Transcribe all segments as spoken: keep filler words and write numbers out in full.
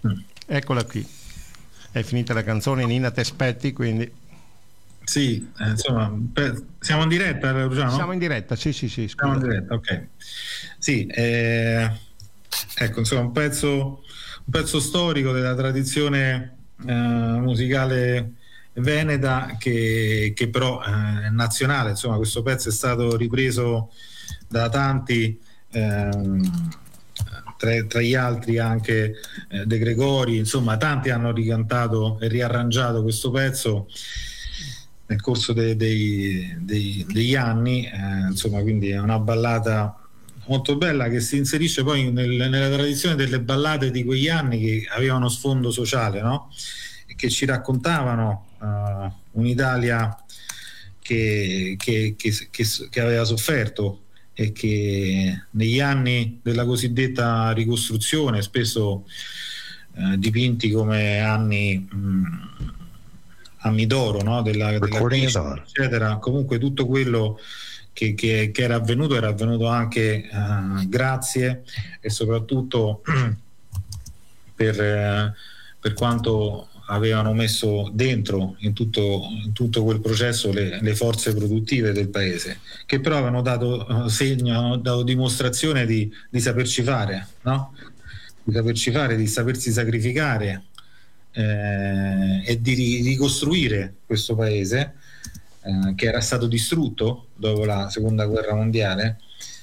Mm. Eccola qui. È finita la canzone, Nina, ti aspetti, quindi... Sì, eh, insomma, per, siamo in diretta, Luciano? Siamo in diretta, sì, sì, sì, Siamo scusa. in diretta, ok. Sì, eh, ecco, insomma, un pezzo, un pezzo storico della tradizione eh, musicale veneta che, che però eh, è nazionale. Insomma, questo pezzo è stato ripreso da tanti, ehm, tra, tra gli altri anche eh, De Gregori, insomma, tanti hanno ricantato e riarrangiato questo pezzo nel corso dei, dei, dei, degli anni, eh, insomma, quindi è una ballata molto bella che si inserisce poi nel, nella tradizione delle ballate di quegli anni che avevano sfondo sociale, no? E che ci raccontavano uh, un'Italia che, che, che, che, che aveva sofferto e che negli anni della cosiddetta ricostruzione, spesso eh, dipinti come anni mh, anni d'oro, no? della, della crescita, eccetera, comunque tutto quello che, che, che era avvenuto era avvenuto anche uh, grazie e soprattutto per, eh, per quanto avevano messo dentro in tutto, in tutto quel processo le, le forze produttive del paese, che però avevano dato uh, segno, hanno dato dimostrazione di, di saperci fare, no? Di saperci fare, di sapersi sacrificare eh, e di ricostruire questo paese eh, che era stato distrutto dopo la seconda guerra mondiale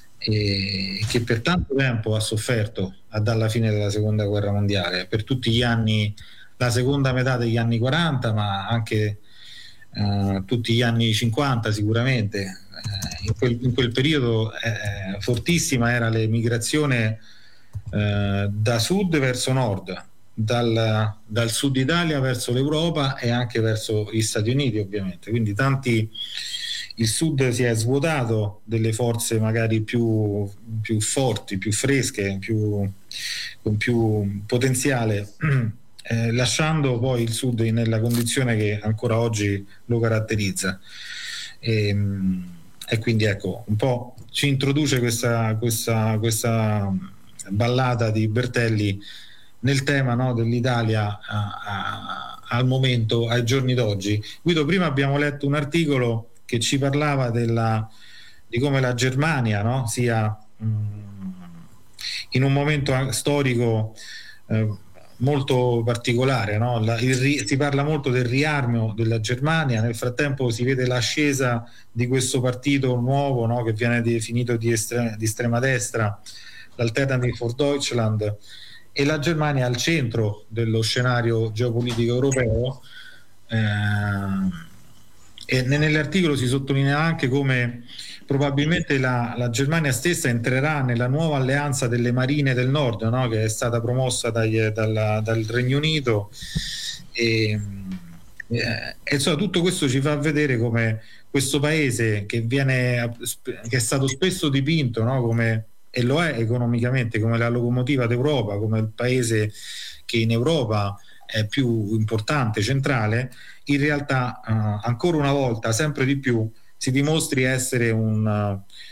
e che per tanto tempo ha sofferto dalla fine della seconda guerra mondiale, per tutti gli anni, la seconda metà degli anni quaranta, ma anche eh, tutti gli anni cinquanta sicuramente. Eh, in, quel, in quel periodo eh, fortissima era l'emigrazione eh, da sud verso nord, dal, dal sud Italia verso l'Europa e anche verso gli Stati Uniti, ovviamente. Quindi tanti, il sud si è svuotato delle forze magari più, più forti, più fresche, più, con più potenziale, eh, lasciando poi il sud nella condizione che ancora oggi lo caratterizza. E, e quindi ecco, un po' ci introduce questa, questa, questa ballata di Bertelli nel tema, no, dell'Italia a, a, al momento, ai giorni d'oggi. Guido, prima abbiamo letto un articolo che ci parlava della, di come la Germania, no, sia mh, in un momento storico eh, molto particolare, no? La, il, si parla molto del riarmo della Germania, nel frattempo si vede l'ascesa di questo partito nuovo, no, che viene definito di, estre, di estrema destra, l'Alternative for Deutschland, e la Germania al centro dello scenario geopolitico europeo. Eh, e nell'articolo si sottolinea anche come probabilmente la, la Germania stessa entrerà nella nuova alleanza delle marine del nord, no? Che è stata promossa dagli, dalla, dal Regno Unito e, eh, e insomma, tutto questo ci fa vedere come questo paese che viene che è stato spesso dipinto, no? Come, e lo è economicamente, come la locomotiva d'Europa, come il paese che in Europa è più importante, centrale, in realtà uh, ancora una volta, sempre di più, si dimostri essere un,